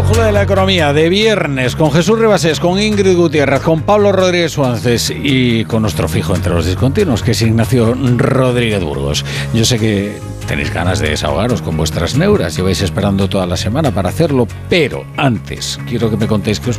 Brújula de la Economía de viernes con Jesús Ribasés, con Ingrid Gutiérrez, con Pablo Rodríguez Suárez y con nuestro fijo entre los discontinuos, que es Ignacio Rodríguez Burgos. Yo sé que tenéis ganas de desahogaros con vuestras neuras, lleváis esperando toda la semana para hacerlo, pero antes quiero que me contéis qué os